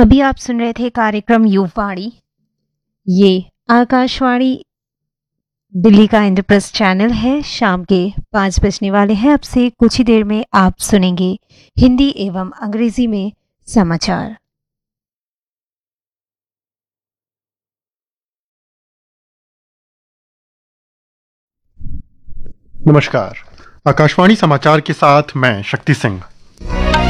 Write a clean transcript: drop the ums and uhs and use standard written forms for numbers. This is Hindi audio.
अभी आप सुन रहे थे कार्यक्रम युववाणी। ये आकाशवाणी दिल्ली का इंद्रप्रस्थ चैनल है। शाम के 5 बजने वाले हैं। अब से कुछ ही देर में आप सुनेंगे हिंदी एवं अंग्रेजी में समाचार। नमस्कार। आकाशवाणी समाचार के साथ मैं शक्ति सिंह।